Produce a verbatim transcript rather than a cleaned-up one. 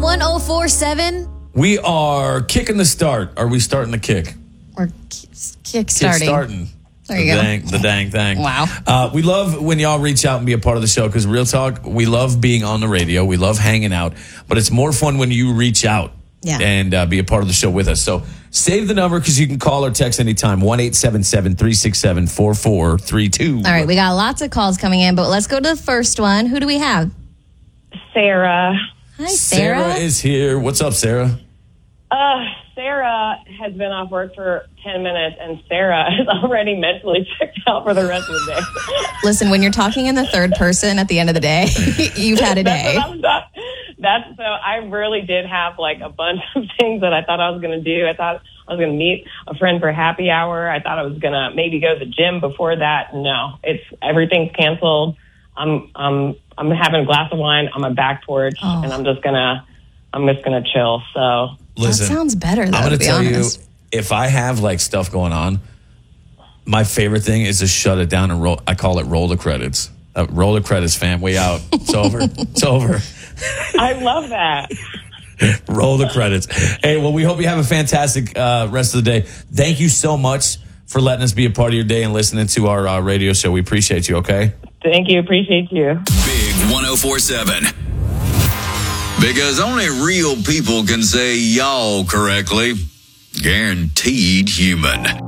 one oh four point seven. We are kicking the start. Are we starting the kick? We're kick starting. Kick starting. There you the go. Dang, the dang thing. Wow. Uh, we love when y'all reach out and be a part of the show because real talk, we love being on the radio. We love hanging out. But it's more fun when you reach out yeah. and uh, be a part of the show with us. So save the number because you can call or text anytime. one eight seven seven, three six seven, four four three two. All right. We got lots of calls coming in, but let's go to the first one. Who do we have? Sarah. Hi, Sarah. Sarah is here. What's up, Sarah? Uh, Sarah has been off work for ten minutes, and Sarah is already mentally checked out for the rest of the day. Listen, when you're talking in the third person at the end of the day, you've had a day. That's, what I'm not, that's so I really did have like a bunch of things that I thought I was going to do. I thought I was going to meet a friend for happy hour. I thought I was going to maybe go to the gym before that. No, it's everything's canceled. I'm I'm I'm having a glass of wine on my back porch, oh. and I'm just gonna I'm just gonna chill. So. Listen, that sounds better, though, I'm going to to be tell honest. you, if I have, like, stuff going on, my favorite thing is to shut it down and roll. I call it roll the credits. Uh, roll the credits, fam. We out. It's over. It's over. I love that. Roll the credits. Hey, well, we hope you have a fantastic uh, rest of the day. Thank you so much for letting us be a part of your day and listening to our uh, radio show. We appreciate you, okay? Thank you. Appreciate you. Big one oh four seven. Because only real people can say y'all correctly. Guaranteed human.